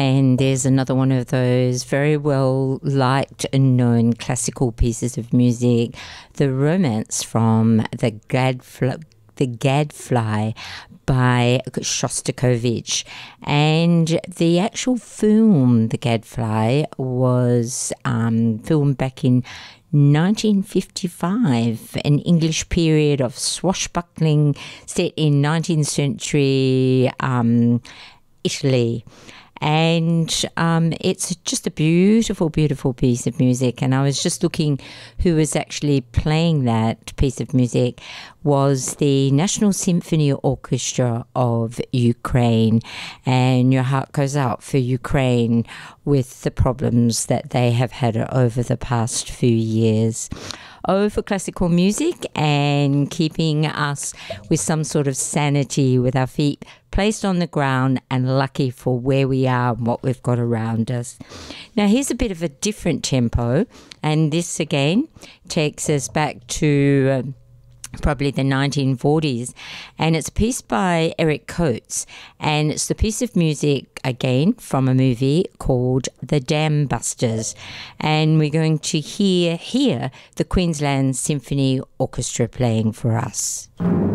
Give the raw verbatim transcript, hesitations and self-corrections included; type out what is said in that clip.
And there's another one of those very well liked and known classical pieces of music, The Romance from the Gadfly, the Gadfly by Shostakovich. And the actual film, The Gadfly, was um, filmed back in nineteen fifty-five, an English period of swashbuckling set in nineteenth century um, Italy. And um, it's just a beautiful, beautiful piece of music. And I was just looking who was actually playing that piece of music was the National Symphony Orchestra of Ukraine. And your heart goes out for Ukraine with the problems that they have had over the past few years. O for classical music and keeping us with some sort of sanity, with our feet placed on the ground and lucky for where we are and what we've got around us. Now here's a bit of a different tempo, and this again takes us back to uh, probably the nineteen forties, and it's a piece by Eric Coates, and it's the piece of music again from a movie called The Dam Busters, and we're going to hear here the Queensland Symphony Orchestra playing for us.